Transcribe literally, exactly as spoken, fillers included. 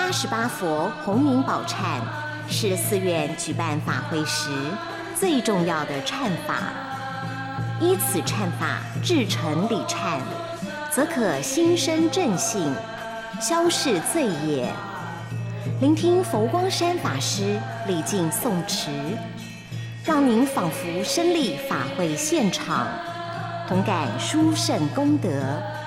八十八佛洪名宝忏是寺院举办法会时最重要的忏法。依此忏法至诚礼忏，则可心生正信，消逝罪业。聆听佛光山法师礼敬诵持，让您仿佛身历法会现场，同感殊胜功德。